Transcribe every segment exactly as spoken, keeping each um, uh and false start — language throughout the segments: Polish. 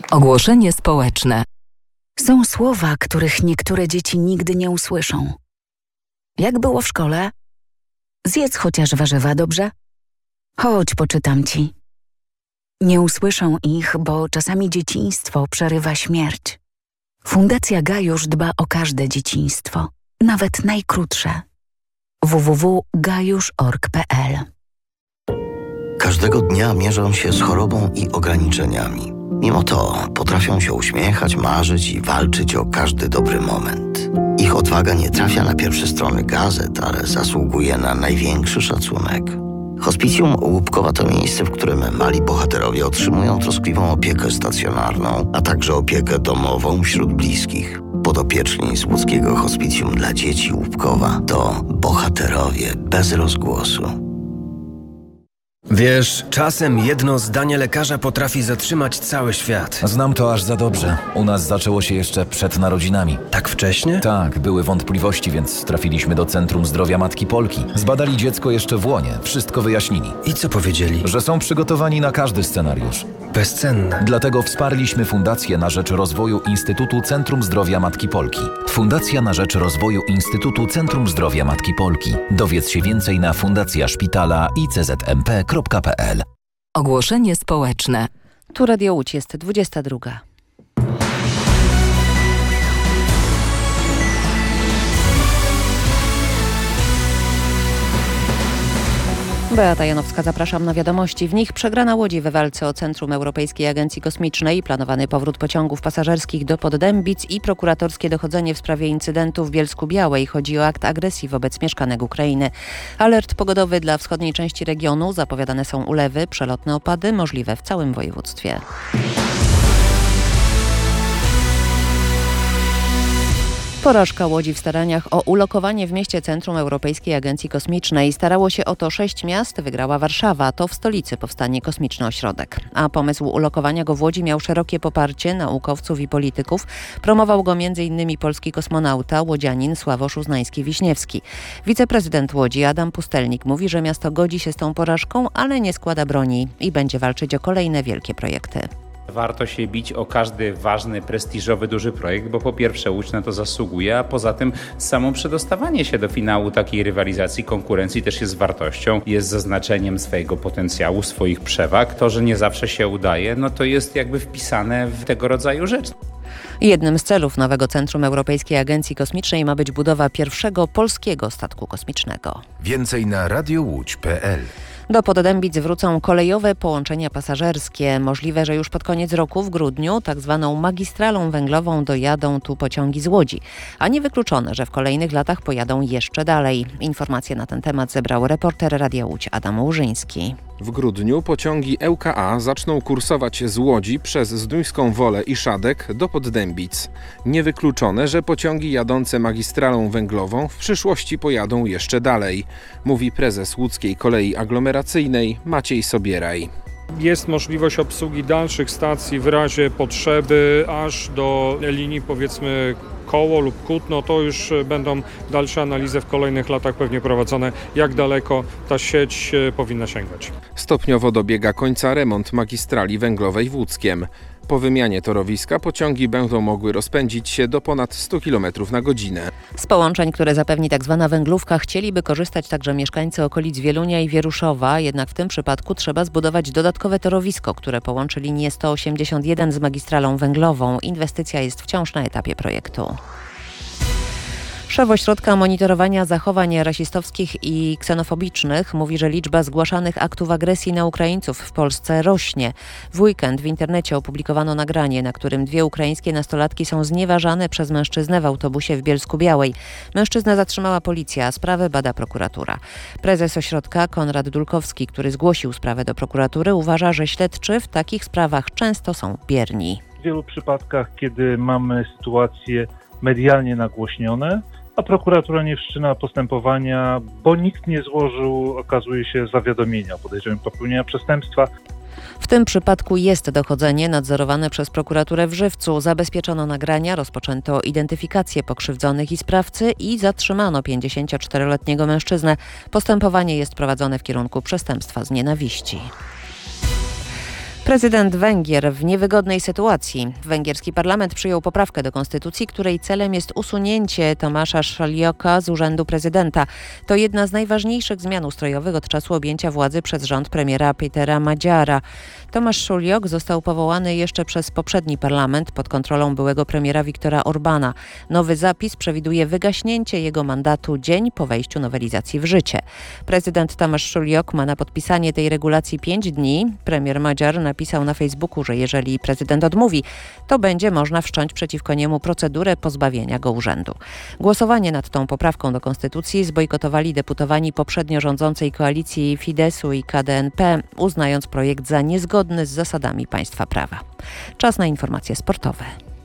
Ogłoszenie społeczne. Są słowa, których niektóre dzieci nigdy nie usłyszą. Jak było w szkole? Zjedz chociaż warzywa, dobrze? Chodź, poczytam ci. Nie usłyszą ich, bo czasami dzieciństwo przerywa śmierć. Fundacja Gajusz dba o każde dzieciństwo, nawet najkrótsze. w w w kropka gajusz kropka org kropka p l. Każdego dnia mierzą się z chorobą i ograniczeniami. Mimo to potrafią się uśmiechać, marzyć i walczyć o każdy dobry moment. Ich odwaga nie trafia na pierwsze strony gazet, ale zasługuje na największy szacunek. Hospicjum Łupkowa to miejsce, w którym mali bohaterowie otrzymują troskliwą opiekę stacjonarną, a także opiekę domową wśród bliskich. Podopieczni z łódzkiego Hospicjum dla Dzieci Łupkowa to bohaterowie bez rozgłosu. Wiesz, czasem jedno zdanie lekarza potrafi zatrzymać cały świat. Znam to aż za dobrze. U nas zaczęło się jeszcze przed narodzinami. Tak wcześnie? Tak, były wątpliwości, więc trafiliśmy do Centrum Zdrowia Matki Polki. Zbadali dziecko jeszcze w łonie, wszystko wyjaśnili. I co powiedzieli? Że są przygotowani na każdy scenariusz. Bezcenne. Dlatego wsparliśmy Fundację na rzecz rozwoju Instytutu Centrum Zdrowia Matki Polki. Fundacja na rzecz rozwoju Instytutu Centrum Zdrowia Matki Polki. Dowiedz się więcej na fundacja szpitala i c z m p kropka p l. Ogłoszenie społeczne. Tu Radio Łódź, jest dwudziesta druga. Beata Janowska, zapraszam na wiadomości. W nich przegrana Łodzi w walce o Centrum Europejskiej Agencji Kosmicznej, planowany powrót pociągów pasażerskich do Poddębic i prokuratorskie dochodzenie w sprawie incydentu w Bielsku-Białej. Chodzi o akt agresji wobec mieszkanek Ukrainy. Alert pogodowy dla wschodniej części regionu. Zapowiadane są ulewy, przelotne opady, możliwe w całym województwie. Porażka Łodzi w staraniach o ulokowanie w mieście Centrum Europejskiej Agencji Kosmicznej. Starało się o to sześć miast, wygrała Warszawa. To w stolicy powstanie kosmiczny ośrodek. A pomysł ulokowania go w Łodzi miał szerokie poparcie naukowców i polityków. Promował go między innymi polski kosmonauta, łodzianin Sławosz Uznański-Wiśniewski. Wiceprezydent Łodzi Adam Pustelnik mówi, że miasto godzi się z tą porażką, ale nie składa broni i będzie walczyć o kolejne wielkie projekty. Warto się bić o każdy ważny, prestiżowy, duży projekt, bo po pierwsze Łódź na to zasługuje, a poza tym samo przedostawanie się do finału takiej rywalizacji, konkurencji też jest wartością, jest zaznaczeniem swojego potencjału, swoich przewag. To, że nie zawsze się udaje, no to jest jakby wpisane w tego rodzaju rzecz. Jednym z celów nowego Centrum Europejskiej Agencji Kosmicznej ma być budowa pierwszego polskiego statku kosmicznego. Więcej na radiowódź kropka p l. Do Poddębic wrócą kolejowe połączenia pasażerskie. Możliwe, że już pod koniec roku, w grudniu, tak zwaną magistralą węglową dojadą tu pociągi z Łodzi. A niewykluczone, że w kolejnych latach pojadą jeszcze dalej. Informacje na ten temat zebrał reporter Radia Łódź Adam Łużyński. W grudniu pociągi L K A zaczną kursować z Łodzi przez Zduńską Wolę i Szadek do Poddębic. Niewykluczone, że pociągi jadące magistralą węglową w przyszłości pojadą jeszcze dalej, mówi prezes Łódzkiej Kolei Aglomeracyjnej Maciej Sobieraj. Jest możliwość obsługi dalszych stacji w razie potrzeby aż do linii, powiedzmy, Koło lub Kutno. To już będą dalsze analizy w kolejnych latach pewnie prowadzone, jak daleko ta sieć powinna sięgać. Stopniowo dobiega końca remont magistrali węglowej w Łódzkiem. Po wymianie torowiska pociągi będą mogły rozpędzić się do ponad sto kilometrów na godzinę. Z połączeń, które zapewni tak zwana węglówka, chcieliby korzystać także mieszkańcy okolic Wielunia i Wieruszowa, jednak w tym przypadku trzeba zbudować dodatkowe torowisko, które połączy linię sto osiemdziesiąt jeden z magistralą węglową. Inwestycja jest wciąż na etapie projektu. Szef Ośrodka Monitorowania Zachowań Rasistowskich i Ksenofobicznych mówi, że liczba zgłaszanych aktów agresji na Ukraińców w Polsce rośnie. W weekend w internecie opublikowano nagranie, na którym dwie ukraińskie nastolatki są znieważane przez mężczyznę w autobusie w Bielsku-Białej. Mężczyznę zatrzymała policja, a sprawę bada prokuratura. Prezes ośrodka Konrad Dulkowski, który zgłosił sprawę do prokuratury, uważa, że śledczy w takich sprawach często są bierni. W wielu przypadkach, kiedy mamy sytuacje medialnie nagłośnione, a prokuratura nie wszczyna postępowania, bo nikt nie złożył, okazuje się, zawiadomienia o podejrzeniu popełnienia przestępstwa. W tym przypadku jest dochodzenie nadzorowane przez prokuraturę w Żywcu. Zabezpieczono nagrania, rozpoczęto identyfikację pokrzywdzonych i sprawcy i zatrzymano pięćdziesięcioczteroletniego mężczyznę. Postępowanie jest prowadzone w kierunku przestępstwa z nienawiści. Prezydent Węgier w niewygodnej sytuacji. Węgierski parlament przyjął poprawkę do konstytucji, której celem jest usunięcie Tomasza Szalioka z urzędu prezydenta. To jedna z najważniejszych zmian ustrojowych od czasu objęcia władzy przez rząd premiera Petera Magyara. Tomasz Szaliok został powołany jeszcze przez poprzedni parlament pod kontrolą byłego premiera Viktora Orbana. Nowy zapis przewiduje wygaśnięcie jego mandatu dzień po wejściu nowelizacji w życie. Prezydent Tomasz Szaliok ma na podpisanie tej regulacji pięć dni. Premier Magyar napisał na Facebooku, że jeżeli prezydent odmówi, to będzie można wszcząć przeciwko niemu procedurę pozbawienia go urzędu. Głosowanie nad tą poprawką do konstytucji zbojkotowali deputowani poprzednio rządzącej koalicji Fidesu i K D N P, uznając projekt za niezgodny z zasadami państwa prawa. Czas na informacje sportowe.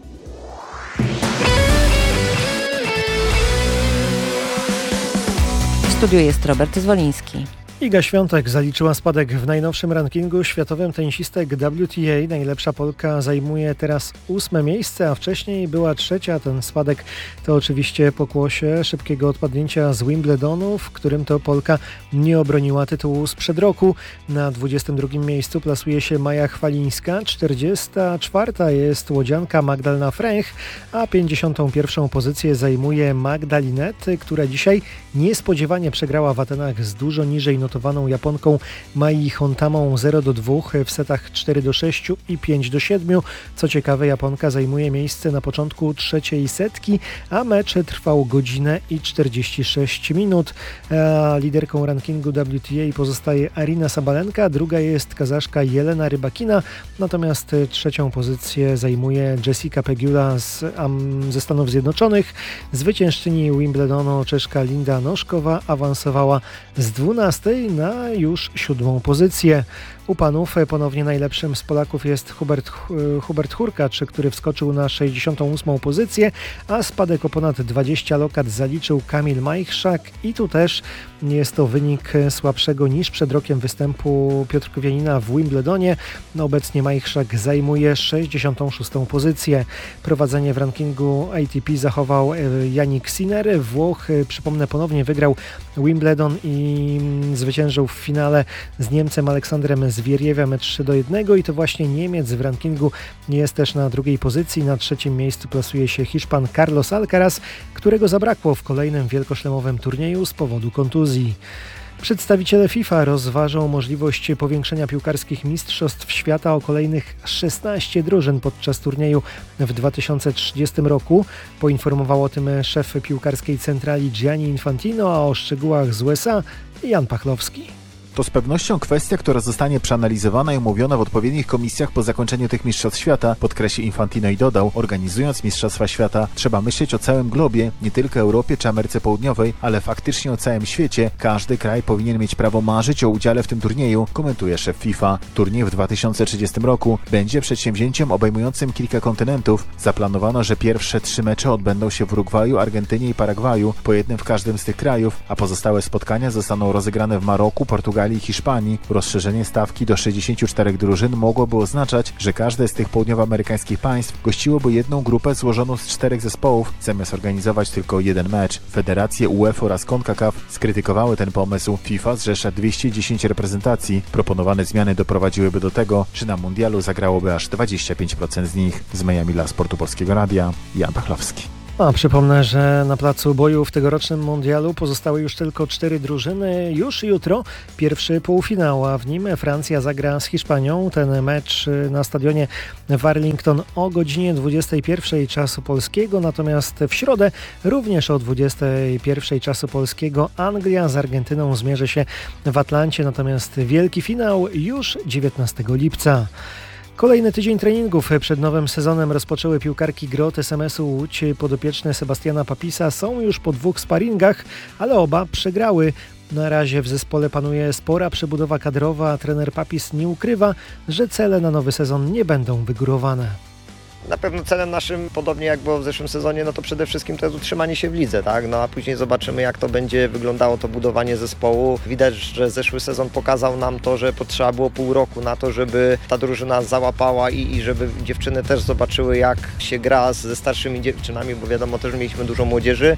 W studiu jest Robert Zwoliński. Iga Świątek zaliczyła spadek w najnowszym rankingu światowym. Tenisistek W T A. Najlepsza Polka zajmuje teraz ósme miejsce, a wcześniej była trzecia. Ten spadek to oczywiście pokłosie szybkiego odpadnięcia z Wimbledonu, w którym to Polka nie obroniła tytułu sprzed roku. Na dwudziestym drugim miejscu plasuje się Maja Chwalińska. czterdziesta czwarta jest łodzianka Magdalena Fręch, a pięćdziesiątą pierwszą pozycję zajmuje Magda Linette, która dzisiaj niespodziewanie przegrała w Atenach z dużo niżej notowaną Japonką Mai Hontamą zero do dwóch w setach cztery do sześciu i pięć do siedmiu. Co ciekawe, Japonka zajmuje miejsce na początku trzeciej setki, a mecz trwał godzinę i czterdzieści sześć minut. A liderką rankingu W T A pozostaje Arina Sabalenka, druga jest Kazaszka Jelena Rybakina, natomiast trzecią pozycję zajmuje Jessica Pegula z, um, ze Stanów Zjednoczonych. Zwyciężczyni Wimbledonu Czeszka Linda Noszkowa awansowała z dwunastej na już siódmą pozycję. U panów ponownie najlepszym z Polaków jest Hubert, Hubert Hurkacz, który wskoczył na sześćdziesiątą ósmą pozycję, a spadek o ponad dwadzieścia lokat zaliczył Kamil Majchrzak i tu też jest to wynik słabszego niż przed rokiem występu Piotrkowianina w Wimbledonie. No, obecnie Majchrzak zajmuje sześćdziesiątą szóstą pozycję. Prowadzenie w rankingu A T P zachował Jannik Sinner. Włoch, przypomnę, ponownie wygrał Wimbledon i zwyciężył w finale z Niemcem Aleksandrem Zwierjewem trzy do jednego i to właśnie Niemiec w rankingu jest też na drugiej pozycji. Na trzecim miejscu plasuje się Hiszpan Carlos Alcaraz, którego zabrakło w kolejnym wielkoszlemowym turnieju z powodu kontuzji. Przedstawiciele FIFA rozważą możliwość powiększenia piłkarskich mistrzostw świata o kolejnych szesnaście drużyn podczas turnieju w dwa tysiące trzydziestym roku. Poinformował o tym szef piłkarskiej centrali Gianni Infantino, a o szczegółach z U S A Jan Pachlowski. To z pewnością kwestia, która zostanie przeanalizowana i omówiona w odpowiednich komisjach po zakończeniu tych mistrzostw świata, podkreślił Infantino i dodał: organizując mistrzostwa świata, trzeba myśleć o całym globie, nie tylko Europie czy Ameryce Południowej, ale faktycznie o całym świecie. Każdy kraj powinien mieć prawo marzyć o udziale w tym turnieju, komentuje szef FIFA. Turniej w dwa tysiące trzydziestym roku będzie przedsięwzięciem obejmującym kilka kontynentów. Zaplanowano, że pierwsze trzy mecze odbędą się w Urugwaju, Argentynie i Paragwaju, po jednym w każdym z tych krajów, a pozostałe spotkania zostaną rozegrane w Maroku, Portugalii i Hiszpanii. Rozszerzenie stawki do sześćdziesięciu czterech drużyn mogłoby oznaczać, że każde z tych południowoamerykańskich państw gościłoby jedną grupę złożoną z czterech zespołów, zamiast organizować tylko jeden mecz. Federacje UEFA oraz CONCACAF skrytykowały ten pomysł. FIFA zrzesza dwieście dziesięć reprezentacji. Proponowane zmiany doprowadziłyby do tego, że na mundialu zagrałoby aż dwadzieścia pięć procent z nich. Z Miami dla Sportu Polskiego Radia, Jan Pachlowski. A przypomnę, że na placu boju w tegorocznym mundialu pozostały już tylko cztery drużyny. Już jutro pierwszy półfinał, a w nim Francja zagra z Hiszpanią. Ten mecz na stadionie w Arlington o godzinie dwudziestej pierwszej czasu polskiego. Natomiast w środę również o dwudziestej pierwszej czasu polskiego Anglia z Argentyną zmierzy się w Atlancie. Natomiast wielki finał już dziewiętnastego lipca. Kolejny tydzień treningów przed nowym sezonem rozpoczęły piłkarki Grot S M S-u Łódź. Podopieczne Sebastiana Papisa są już po dwóch sparingach, ale oba przegrały. Na razie w zespole panuje spora przebudowa kadrowa, a trener Papis nie ukrywa, że cele na nowy sezon nie będą wygórowane. Na pewno celem naszym, podobnie jak było w zeszłym sezonie, no to przede wszystkim to jest utrzymanie się w lidze, tak? No a później zobaczymy, jak to będzie wyglądało to budowanie zespołu. Widać, że zeszły sezon pokazał nam to, że potrzeba było pół roku na to, żeby ta drużyna załapała i, i żeby dziewczyny też zobaczyły, jak się gra ze starszymi dziewczynami, bo wiadomo, też mieliśmy dużo młodzieży.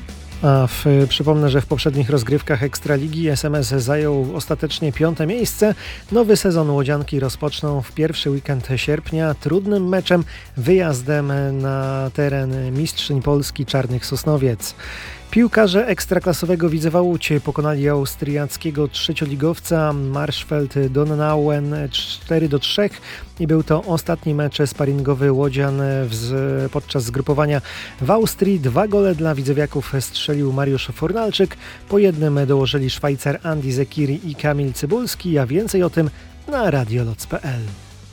A w, przypomnę, że w poprzednich rozgrywkach Ekstraligi S M S zajął ostatecznie piąte miejsce. Nowy sezon łodzianki rozpoczną w pierwszy weekend sierpnia trudnym meczem, wyjazdem na teren mistrzyń Polski Czarnych Sosnowiec. Piłkarze ekstraklasowego Widzewa Łódź pokonali austriackiego trzecioligowca Marshfeld Donauen cztery do trzech i był to ostatni mecz sparingowy łodzian w, podczas zgrupowania w Austrii. Dwa gole dla widzewiaków strzelił Mariusz Fornalczyk, po jednym dołożyli Szwajcar Andy Zekiri i Kamil Cybulski, a więcej o tym na radioloc kropka p l.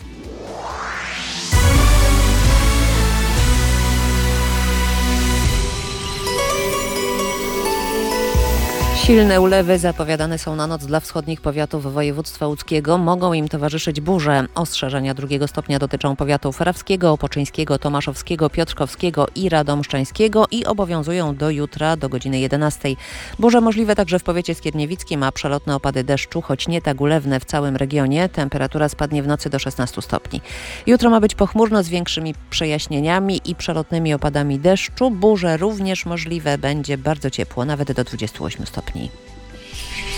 Silne ulewy zapowiadane są na noc dla wschodnich powiatów województwa łódzkiego. Mogą im towarzyszyć burze. Ostrzeżenia drugiego stopnia dotyczą powiatów rawskiego, opoczyńskiego, tomaszowskiego, piotrkowskiego i radomszczańskiego i obowiązują do jutra do godziny jedenastej. Burze możliwe także w powiecie skierniewickim, a przelotne opady deszczu, choć nie tak ulewne w całym regionie. Temperatura spadnie w nocy do szesnastu stopni. Jutro ma być pochmurno z większymi przejaśnieniami i przelotnymi opadami deszczu. Burze również możliwe, będzie bardzo ciepło, nawet do dwudziestu ośmiu stopni.